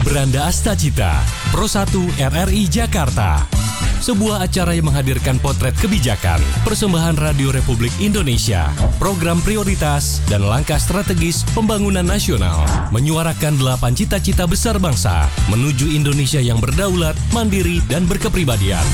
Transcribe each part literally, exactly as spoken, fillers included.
Beranda Astacita, Pro satu R R I Jakarta. Sebuah acara yang menghadirkan potret kebijakan, persembahan Radio Republik Indonesia, program prioritas, dan langkah strategis pembangunan nasional. Menyuarakan delapan cita-cita besar bangsa menuju Indonesia yang berdaulat, mandiri, dan berkepribadian.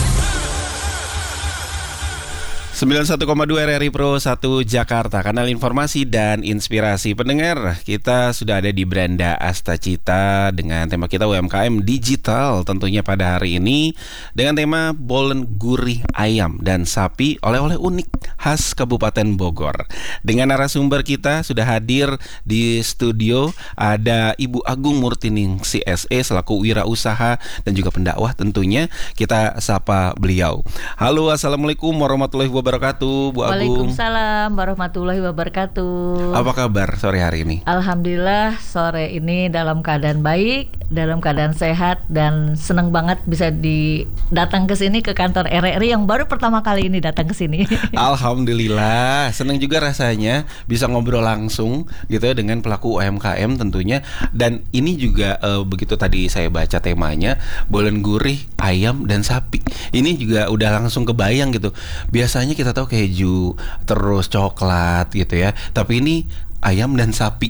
sembilan puluh satu koma dua R R I Pro satu Jakarta, kanal informasi dan inspirasi. Pendengar, kita sudah ada di Beranda Astacita dengan tema kita U M K M digital tentunya pada hari ini dengan tema bolen gurih ayam dan sapi oleh-oleh unik khas Kabupaten Bogor. Dengan narasumber kita sudah hadir di studio ada Ibu Agung Murtining C S E selaku wirausaha dan juga pendakwah tentunya. Kita sapa beliau. Halo, assalamualaikum warahmatullahi wabarakatuh. Bu Agung. Waalaikumsalam warahmatullahi wabarakatuh. Apa kabar sore hari ini? Alhamdulillah sore ini dalam keadaan baik, dalam keadaan sehat, dan senang banget bisa di datang ke sini ke kantor R R I yang baru pertama kali ini datang ke sini. Alhamdulillah, senang juga rasanya bisa ngobrol langsung gitu ya dengan pelaku U M K M tentunya. Dan ini juga uh, begitu tadi saya baca temanya bolen gurih ayam dan sapi. Ini juga udah langsung kebayang gitu. Biasanya kita tahu keju, terus coklat gitu ya. Tapi ini ayam dan sapi.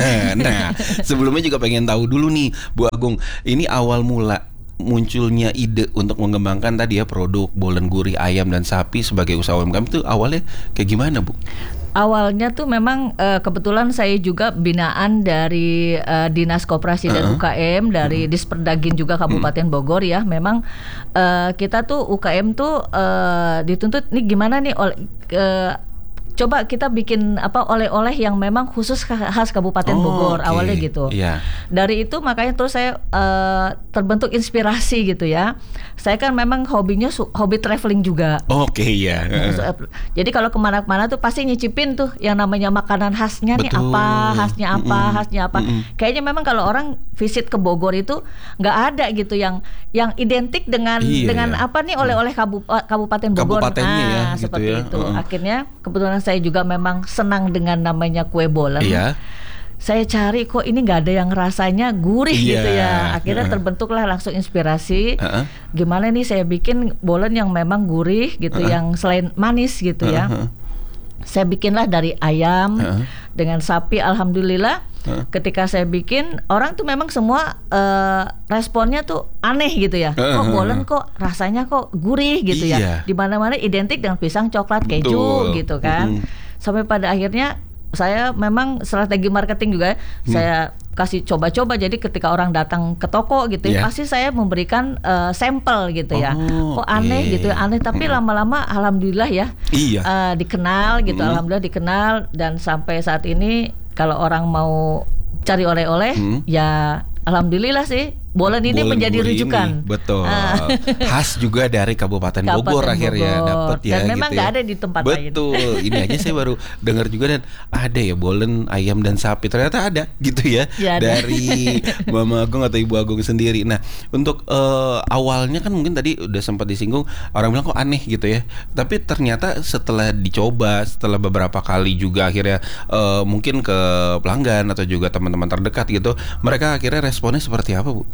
Nah, sebelumnya juga pengen tahu dulu nih, Bu Agung, ini awal mula munculnya ide untuk mengembangkan tadi ya produk bolen gurih ayam dan sapi sebagai usaha U M K M itu awalnya kayak gimana, Bu? Awalnya tuh memang uh, kebetulan saya juga binaan dari uh, Dinas Koperasi dan uh-huh. U K M dari uh-huh. Disperdagin juga Kabupaten uh-huh. Bogor ya. Memang uh, kita tuh U K M tuh uh, dituntut nih gimana nih oleh uh, coba kita bikin apa oleh-oleh yang memang khusus khas Kabupaten oh, Bogor okay. Awalnya gitu. Yeah. Dari itu makanya terus saya uh, terbentuk inspirasi gitu ya. Saya kan memang hobinya su- hobi traveling juga. Oke okay, ya. Yeah. Jadi kalau kemana-mana tuh pasti nyicipin tuh yang namanya makanan khasnya. Betul. Nih apa, khasnya apa, mm-mm. khasnya apa. Mm-mm. Kayaknya memang kalau orang visit ke Bogor itu nggak ada gitu yang yang identik dengan iya, dengan iya. apa nih oleh-oleh Kabup- Kabupaten Bogor. Kabupatennya nah, ya, seperti gitu ya. itu. Uh-uh. Akhirnya kebetulan saya juga memang senang dengan namanya kue bolen. Iya. Saya cari kok ini nggak ada yang rasanya gurih yeah. gitu ya. Akhirnya uh-huh. terbentuklah langsung inspirasi. Uh-huh. Gimana nih saya bikin bolen yang memang gurih gitu, uh-huh. yang selain manis gitu uh-huh. ya. Saya bikinlah dari ayam uh-huh. dengan sapi. Alhamdulillah. Uh-huh. Ketika saya bikin, orang tuh memang semua uh, responnya tuh aneh gitu ya. Uh-huh. Kok bolen kok rasanya kok gurih gitu iya. ya. Di mana-mana identik dengan pisang, coklat, keju Betul. gitu kan. Uh-huh. Sampai pada akhirnya saya memang strategi marketing juga hmm. saya kasih coba-coba. Jadi ketika orang datang ke toko gitu yeah. pasti saya memberikan uh, sampel gitu ya. Oh, kok aneh okay. gitu ya, aneh tapi hmm. lama-lama alhamdulillah ya iya. uh, dikenal gitu. Hmm. Alhamdulillah dikenal dan sampai saat ini kalau orang mau cari oleh-oleh hmm. ya alhamdulillah sih bolen ini bolen menjadi rujukan. Ini, betul. Ah. Khas juga dari Kabupaten, Kabupaten Bogor akhirnya dapat ya. Dan memang gitu nggak ya. ada di tempat betul. lain. Betul. Ini aja saya baru dengar juga dan ada ya bolen ayam dan sapi. Ternyata ada gitu ya, ya ada. Dari Mama Agung atau Ibu Agung sendiri. Nah untuk uh, awalnya kan mungkin tadi udah sempat disinggung orang bilang kok aneh gitu ya. Tapi ternyata setelah dicoba, setelah beberapa kali juga akhirnya uh, mungkin ke pelanggan atau juga teman-teman terdekat gitu, mereka akhirnya responnya seperti apa, Bu?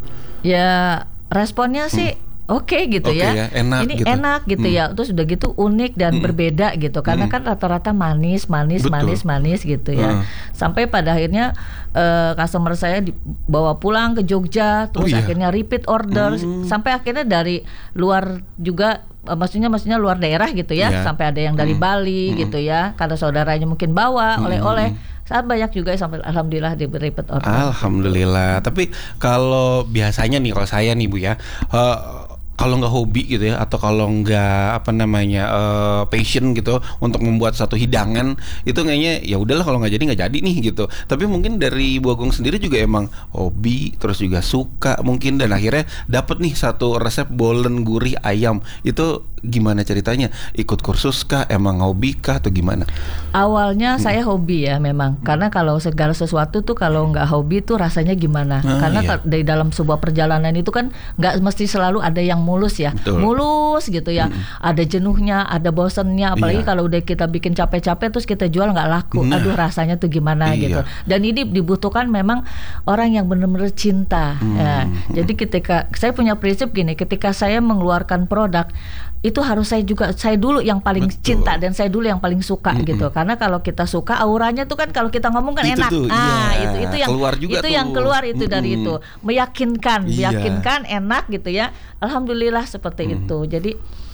Ya responnya sih hmm. oke okay, gitu okay, ya. ya enak ini gitu. enak gitu hmm. ya. Terus udah gitu unik dan hmm. berbeda gitu. Karena hmm. kan rata-rata manis, manis, Betul. manis, manis gitu ya. Hmm. Sampai pada akhirnya uh, customer saya dibawa pulang ke Jogja. Terus oh, iya. akhirnya repeat order. Hmm. Sampai akhirnya dari luar juga. Uh, maksudnya maksudnya luar daerah gitu ya. Yeah. Sampai ada yang dari hmm. Bali hmm. gitu ya. Karena saudaranya mungkin bawa hmm. oleh-oleh. Saat banyak juga sampai alhamdulillah diberi repeat order. Alhamdulillah. Tapi kalau biasanya nih kalau saya nih Bu ya, uh, kalau nggak hobi gitu ya, atau kalau nggak apa namanya uh, passion gitu untuk membuat satu hidangan, itu kayaknya ya udahlah kalau nggak jadi nggak jadi nih gitu. Tapi mungkin dari Bu Agung sendiri juga emang hobi, terus juga suka mungkin dan akhirnya dapat nih satu resep bolen gurih ayam. Itu gimana ceritanya? Ikut kursus kah? Emang hobi kah atau gimana? Awalnya hmm. saya hobi ya memang, karena kalau segala sesuatu tuh kalau nggak hobi tuh rasanya gimana? Ah, karena iya. Di dalam sebuah perjalanan itu kan nggak mesti selalu ada yang mulus ya, Betul. mulus gitu ya. Hmm. Ada jenuhnya, ada bosennya, apalagi iya. kalau udah kita bikin capek-capek terus kita jual nggak laku. Nah. Aduh rasanya tuh gimana iya. gitu. Dan ini dibutuhkan memang orang yang benar-benar cinta. Hmm. Ya. Jadi ketika saya punya prinsip gini, ketika saya mengeluarkan produk itu harus saya juga saya dulu yang paling Betul. cinta dan saya dulu yang paling suka mm-hmm. gitu. Karena kalau kita suka auranya tuh kan kalau kita ngomong kan itu enak. Tuh, ah, iya. itu itu yang keluar juga itu tuh. yang keluar itu mm-hmm. dari itu. Meyakinkan, iya. meyakinkan enak gitu ya. Alhamdulillah seperti mm-hmm. itu. Jadi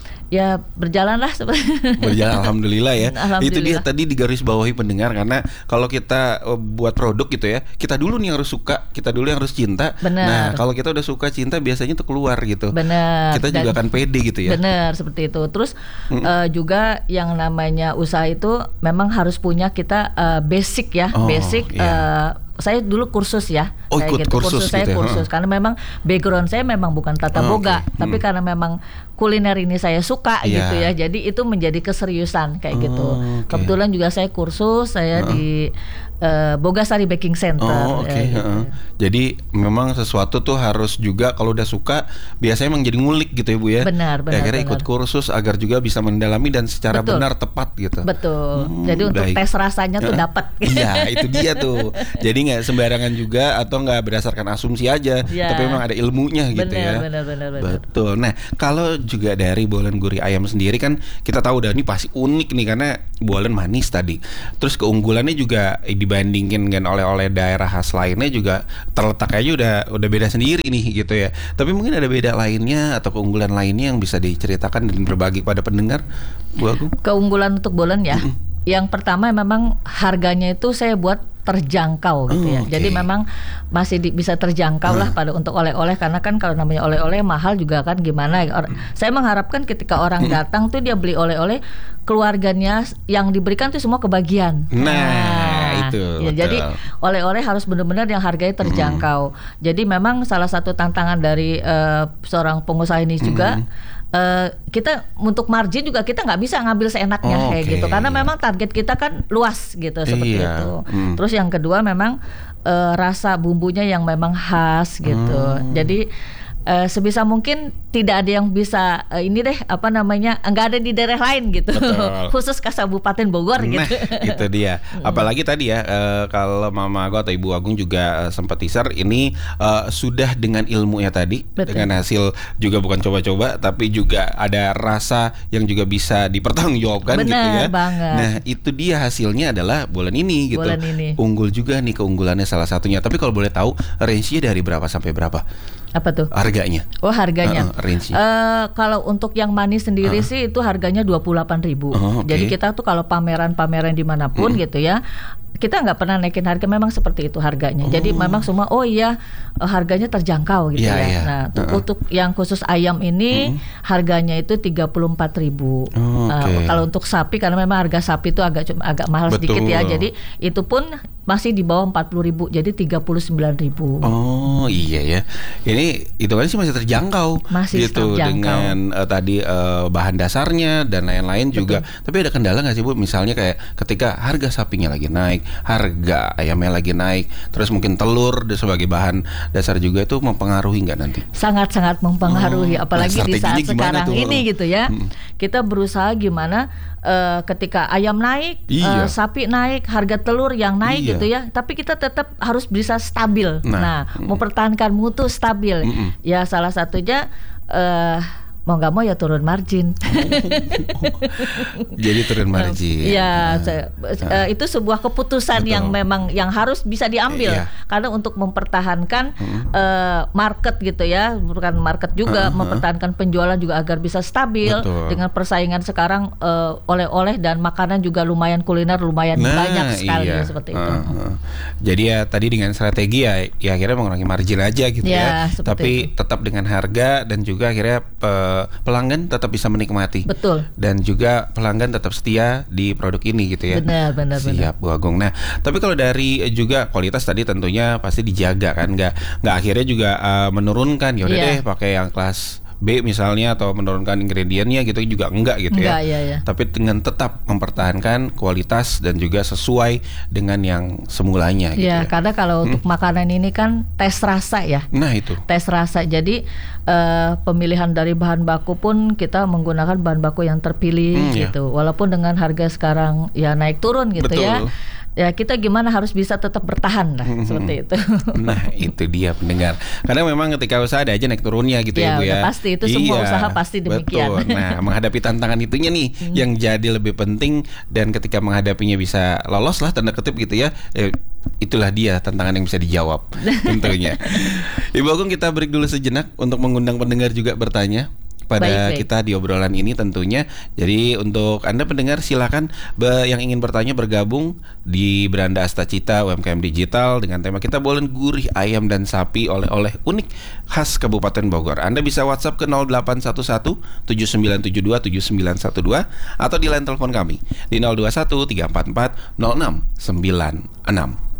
ya berjalanlah seperti berjalan alhamdulillah ya. Alhamdulillah. Itu dia tadi digaris bawahi pendengar, karena kalau kita buat produk gitu ya, kita dulu nih harus suka, kita dulu yang harus cinta. Bener. Nah kalau kita udah suka cinta biasanya tuh keluar gitu. Benar. Kita juga akan pede gitu ya. Benar seperti itu. Terus hmm. uh, juga yang namanya usaha itu memang harus punya kita uh, basic ya, oh, basic. Yeah. Uh, saya dulu kursus ya, oh, saya gitu. kursus, kursus saya gitu ya? kursus karena memang background saya memang bukan tata oh, boga, okay. tapi hmm. karena memang kuliner ini saya suka yeah. gitu ya, jadi itu menjadi keseriusan kayak oh, gitu. Okay. Kebetulan juga saya kursus saya uh-uh. di uh, Bogasari Baking Center. Oh, oke. Okay. Ya, gitu. uh-uh. Jadi memang sesuatu tuh harus juga kalau udah suka biasanya emang jadi ngulik gitu ya Bu ya. Benar, benar. Ya, akhirnya benar. ikut kursus agar juga bisa mendalami dan secara Betul. benar tepat gitu. Betul. Hmm, jadi untuk baik. tes rasanya tuh dapat. Iya, itu dia tuh. Jadi nggak sembarangan juga atau nggak berdasarkan asumsi aja, ya. Tapi memang ada ilmunya gitu benar, ya. Benar, benar, benar. Betul. Nah, kalau juga dari bolen gurih ayam sendiri kan kita tahu udah ini pasti unik nih karena bolen manis tadi. Terus keunggulannya juga dibandingin dengan oleh-oleh daerah khas lainnya juga terletak aja udah udah beda sendiri nih gitu ya. Tapi mungkin ada beda lainnya atau keunggulan lainnya yang bisa diceritakan dan berbagi pada pendengar, Bu Agung? Keunggulan untuk bolen ya. Mm-hmm. Yang pertama memang harganya itu saya buat terjangkau gitu ya. Oh, okay. Jadi memang masih di, bisa terjangkau lah uh. pada untuk oleh-oleh, karena kan kalau namanya oleh-oleh mahal juga kan gimana. Or, saya mengharapkan ketika orang hmm. datang tuh dia beli oleh-oleh, keluarganya yang diberikan tuh semua kebagian. Nah, nah ya, itu. jadi oleh-oleh harus benar-benar yang harganya terjangkau. Hmm. Jadi memang salah satu tantangan dari uh, seorang pengusaha ini juga hmm. Uh, kita untuk margin juga kita nggak bisa ngambil seenaknya oh, kayak okay. gitu, karena memang target kita kan luas gitu seperti iya. itu. Hmm. Terus yang kedua memang uh, rasa bumbunya yang memang khas gitu. Hmm. Jadi Uh, sebisa mungkin tidak ada yang bisa uh, ini deh apa namanya nggak ada di daerah lain gitu. Khusus Kabupaten Bogor nah, gitu. Itu dia. Apalagi tadi ya uh, kalau Mama Agung atau Ibu Agung juga uh, sempat teaser ini uh, sudah dengan ilmunya tadi. Betul. Dengan hasil juga bukan coba-coba tapi juga ada rasa yang juga bisa dipertanggungjawabkan gitu ya. Banget. Nah itu dia hasilnya adalah bolen ini gitu. Bolen ini. Unggul juga nih keunggulannya salah satunya. Tapi kalau boleh tahu range-nya dari berapa sampai berapa? Apa tuh? Harganya. Oh harganya. Uh, range. Uh, kalau untuk yang manis sendiri uh. sih itu harganya dua puluh delapan ribu. Oh, okay. Jadi kita tuh kalau pameran-pameran dimanapun hmm. gitu ya, kita nggak pernah naikin harga, memang seperti itu harganya. Oh. Jadi memang semua oh iya harganya terjangkau gitu yeah, ya. Yeah. Nah uh-uh. untuk yang khusus ayam ini uh-huh. harganya itu tiga puluh empat ribu. Oh, okay. uh, kalau untuk sapi karena memang harga sapi itu agak agak mahal Betul. sedikit ya. Jadi itu pun masih di bawah empat puluh ribu, jadi tiga puluh sembilan ribu. Oh iya ya. Ini itu kan sih masih terjangkau. Masih gitu, terjangkau. Dengan uh, tadi uh, bahan dasarnya dan lain-lain Betul. juga. Tapi ada kendala nggak sih Bu? Misalnya kayak ketika harga sapinya lagi naik, harga ayamnya lagi naik, terus mungkin telur sebagai bahan dasar juga itu mempengaruhi nggak nanti? Sangat-sangat mempengaruhi, oh, apalagi nah, di saat sekarang tuh? ini gitu ya. Hmm. Kita berusaha gimana uh, ketika ayam naik, iya. uh, sapi naik, harga telur yang naik iya. gitu ya. Tapi kita tetap harus bisa stabil. Nah, nah mm. mempertahankan mutu stabil. Mm-mm. Ya salah satunya uh, mau nggak mau ya turun margin. Jadi turun margin. Ya, nah. uh, itu sebuah keputusan Betul. yang memang yang harus bisa diambil yeah. karena untuk mempertahankan hmm. uh, market gitu ya, bukan market juga, uh-huh. mempertahankan penjualan juga agar bisa stabil. Betul. Dengan persaingan sekarang uh, oleh-oleh dan makanan juga lumayan kuliner lumayan nah, banyak sekali iya. seperti itu. Uh-huh. Jadi ya tadi dengan strategi ya, ya akhirnya mengurangi margin aja gitu ya, ya. Tapi itu. tetap dengan harga dan juga akhirnya uh, pelanggan tetap bisa menikmati. Betul. Dan juga pelanggan tetap setia di produk ini gitu ya. Benar, benar, Siap, benar. Bu Agung. Nah, tapi kalau dari juga kualitas tadi tentunya pasti dijaga kan, nggak nggak akhirnya juga uh, menurunkan. Ya udah yeah. deh pakai yang kelas B misalnya atau menurunkan ingredientnya gitu juga enggak gitu Enggak, ya. iya, iya. Tapi dengan tetap mempertahankan kualitas dan juga sesuai dengan yang semulanya gitu Ya, ya. karena kalau Hmm. untuk makanan ini kan tes rasa ya. Nah itu. Tes rasa. Jadi eh, pemilihan dari bahan baku pun kita menggunakan bahan baku yang terpilih Hmm, ya. gitu. Walaupun dengan harga sekarang ya naik turun gitu Betul. ya. Ya kita gimana harus bisa tetap bertahan lah seperti itu. Nah itu dia pendengar. Karena memang ketika usaha ada aja naik turunnya gitu ya, Ya, Bu ya. udah pasti, itu semua usaha pasti demikian. Betul. Nah menghadapi tantangan itunya nih yang jadi lebih penting, dan ketika menghadapinya bisa lolos lah tanda kutip gitu ya. Eh, itulah dia tantangan yang bisa dijawab tentunya. Ibu Agung, kita break dulu sejenak untuk mengundang pendengar juga bertanya pada Baik, baik. kita di obrolan ini tentunya. Jadi untuk Anda pendengar silakan be- yang ingin bertanya bergabung di Beranda Astacita U M K M Digital dengan tema kita bolen gurih ayam dan sapi oleh-oleh unik khas Kabupaten Bogor. Anda bisa WhatsApp ke nol delapan satu satu tujuh sembilan tujuh dua tujuh sembilan satu dua atau di line telepon kami di nol dua satu tiga empat empat nol enam sembilan enam.